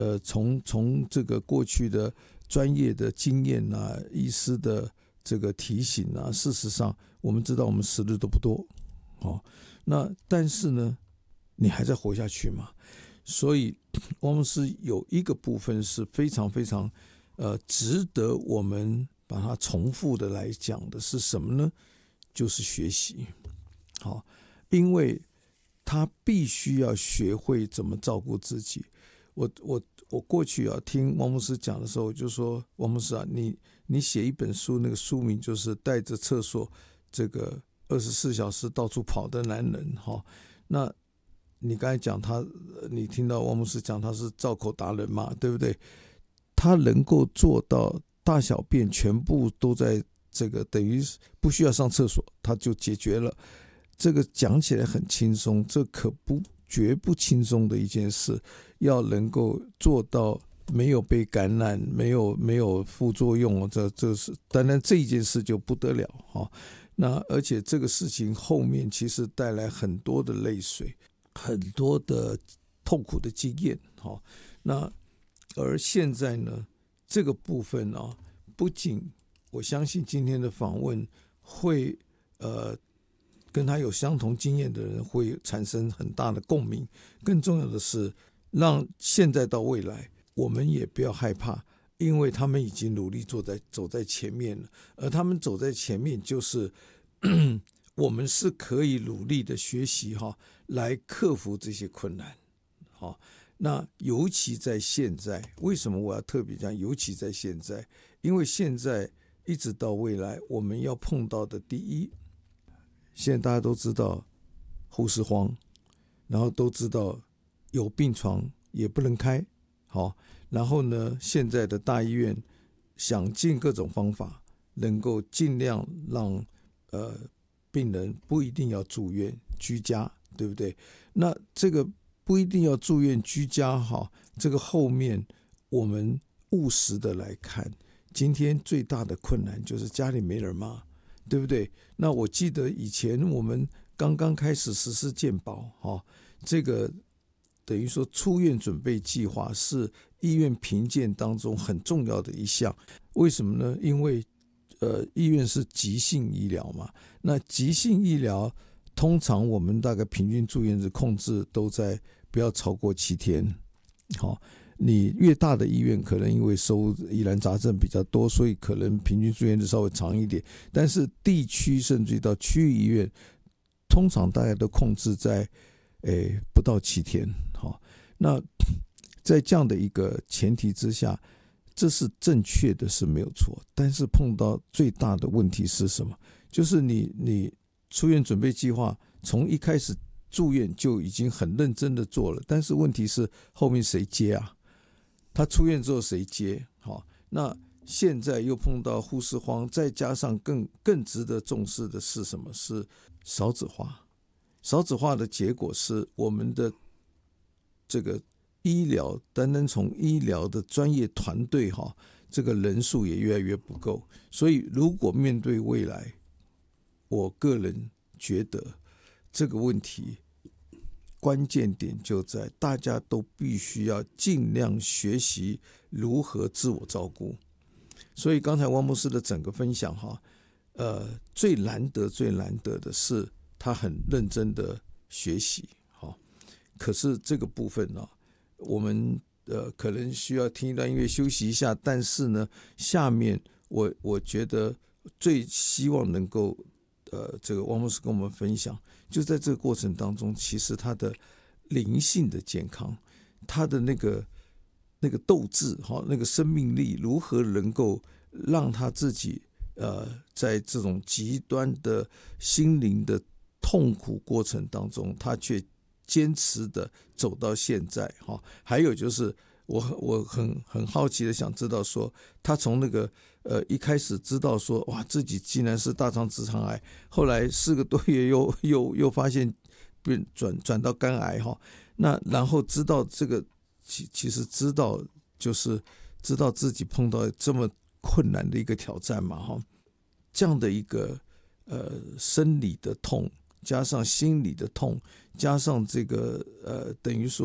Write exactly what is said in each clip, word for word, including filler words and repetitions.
呃，从从这个过去的专业的经验啊，医师的这个提醒啊，事实上我们知道我们时日都不多，哦，那但是呢，你还在活下去嘛？所以汪牧师有一个部分是非常非常呃值得我们把它重复的来讲的是什么呢？就是学习。好，因为他必须要学会怎么照顾自己。我我我过去啊听汪牧师讲的时候，就说汪牧师啊，你你写一本书，那个书名就是带着厕所这个二十四小时到处跑的男人。哈，那你刚才讲他，你听到汪牧师讲他是造口达人嘛，对不对？他能够做到大小便全部都在这个等于不需要上厕所，他就解决了。这个讲起来很轻松，这可不绝不轻松的一件事。要能够做到没有被感染，没有没有副作用，这这是当然这一件事就不得了哈。那而且这个事情后面其实带来很多的泪水，很多的痛苦的经验哈。那而现在呢，这个部分啊，不仅我相信今天的访问会呃。跟他有相同经验的人会产生很大的共鸣，更重要的是让现在到未来我们也不要害怕，因为他们已经努力走在走在前面了，而他们走在前面就是我们是可以努力的学习哈，来克服这些困难。好，那尤其在现在，为什么我要特别讲尤其在现在？因为现在一直到未来我们要碰到的第一，现在大家都知道护士荒，然后都知道有病床也不能开，好，然后呢，现在的大医院想尽各种方法，能够尽量让呃病人不一定要住院居家，对不对？那这个不一定要住院居家，哈，这个后面我们务实的来看，今天最大的困难就是家里没人嘛。对不对？那我记得以前我们刚刚开始实施健保，哦，这个等于说出院准备计划是医院评鉴当中很重要的一项。为什么呢？因为呃，医院是急性医疗嘛，那急性医疗通常我们大概平均住院日控制都在不要超过七天，好，哦。你越大的医院可能因为收疑难杂症比较多，所以可能平均住院日稍微长一点，但是地区甚至于到区域医院通常大家都控制在诶不到七天。好，那在这样的一个前提之下，这是正确的，是没有错，但是碰到最大的问题是什么？就是你你出院准备计划从一开始住院就已经很认真的做了，但是问题是后面谁接啊？他出院之后谁接？好，那现在又碰到护士荒，再加上更更值得重视的是什么？是少子化。少子化的结果是我们的这个医疗，单单从医疗的专业团队哈，这个人数也越来越不够。所以如果面对未来，我个人觉得这个问题关键点就在大家都必须要尽量学习如何自我照顾。所以刚才汪牧师的整个分享哈，呃，最难得最难得的是他很认真的学习，好，可是这个部分呢，我们呃可能需要听一段音乐休息一下，但是呢，下面我我觉得最希望能够呃这个汪牧师跟我们分享。就在这个过程当中，其实他的灵性的健康，他的那个那个斗志，那个生命力，如何能够让他自己呃在这种极端的心灵的痛苦过程当中，他却坚持的走到现在。还有就是我我很很好奇的想知道说，他从那个呃一开始知道说哇自己竟然是大肠直肠癌，后来四个多月又又又发现变转转到肝癌哈，那然后知道这个其其实知道就是知道自己碰到这么困难的一个挑战嘛哈，这样的一个呃生理的痛，加上心理的痛，加上这个呃等于说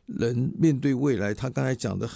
人面对未来，他刚才讲的